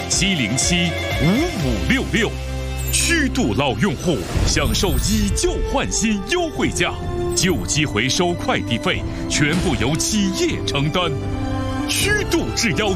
707-5566，虚度老用户享受以旧换新优惠价，旧机回收快递费全部由企业承担。虚度质押